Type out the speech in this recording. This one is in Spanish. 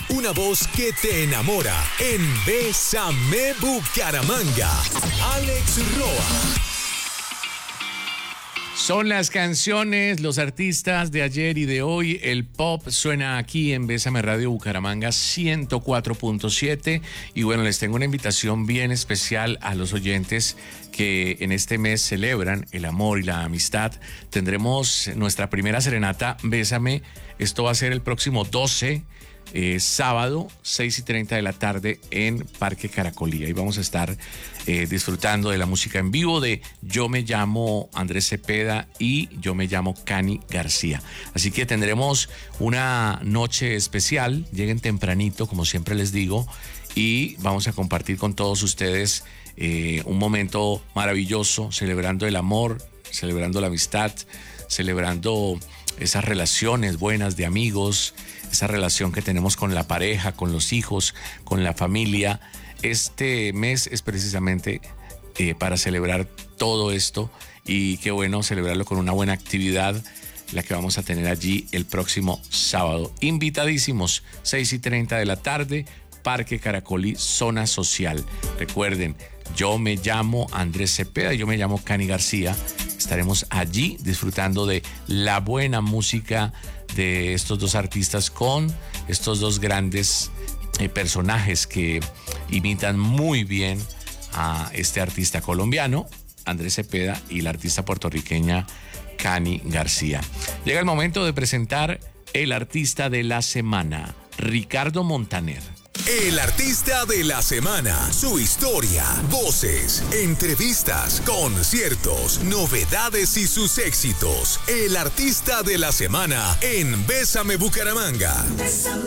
una voz que te enamora en Bésame Bucaramanga. Alex Roa. Son las canciones, los artistas de ayer y de hoy. El pop suena aquí en Bésame Radio Bucaramanga 104.7. Y bueno, les tengo una invitación bien especial a los oyentes que en este mes celebran el amor y la amistad. Tendremos nuestra primera serenata Bésame. Esto va a ser el próximo 12 sábado, 6:30 de la tarde en Parque Caracolí. Y vamos a estar disfrutando de la música en vivo de Yo me llamo Andrés Cepeda y Yo me llamo Cani García. Así que tendremos una noche especial. Lleguen tempranito, como siempre les digo, y vamos a compartir con todos ustedes un momento maravilloso, celebrando el amor, celebrando la amistad, celebrando esas relaciones buenas de amigos, esa relación que tenemos con la pareja, con los hijos, con la familia. Este mes es precisamente para celebrar todo esto, y qué bueno celebrarlo con una buena actividad, la que vamos a tener allí el próximo sábado. Invitadísimos, 6:30 de la tarde, Parque Caracolí, zona social. Recuerden, yo me llamo Andrés Cepeda y yo me llamo Cani García. Estaremos allí disfrutando de la buena música de estos dos artistas con estos dos grandes personajes que imitan muy bien a este artista colombiano, Andrés Cepeda, y la artista puertorriqueña Cani García. Llega el momento de presentar el artista de la semana, Ricardo Montaner. El artista de la semana, su historia, voces, entrevistas, conciertos, novedades y sus éxitos. El artista de la semana en Bésame Bucaramanga. Bésame.